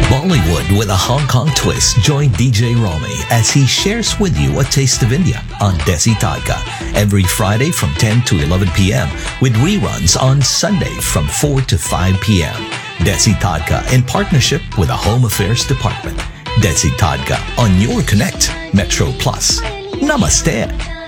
Bollywood with a Hong Kong twist. Join DJ Romy as he shares with you a taste of India on Desi Tadka every Friday from 10 to 11 p.m. with reruns on Sunday from 4 to 5 p.m. Desi Tadka in partnership with the Home Affairs Department. Desi Tadka on your Connect Metro Plus. Namaste.